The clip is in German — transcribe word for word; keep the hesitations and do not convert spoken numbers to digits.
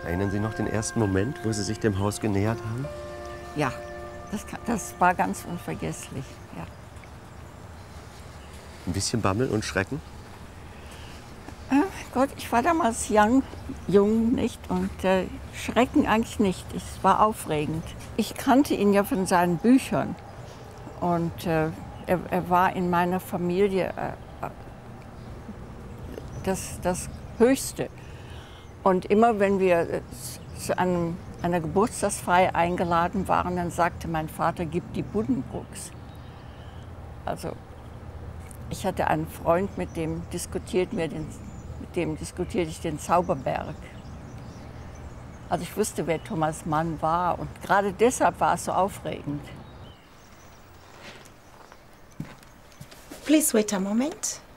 Erinnern Sie noch den ersten Moment, wo Sie sich dem Haus genähert haben? Ja, das, das war ganz unvergesslich, ja. Ein bisschen Bammel und Schrecken? Äh, Gott, ich war damals young, jung, nicht? Und äh, Schrecken eigentlich nicht. Es war aufregend. Ich kannte ihn ja von seinen Büchern. Und äh, er, er war in meiner Familie äh, das, das Höchste. Und immer wenn wir zu einem, einer Geburtstagsfeier eingeladen waren, dann sagte mein Vater, gib die Buddenbrooks. Also ich hatte einen Freund, mit dem diskutierten wir den, mit dem diskutierte ich den Zauberberg. Also ich wusste, wer Thomas Mann war, und gerade deshalb war es so aufregend. Please wait a moment.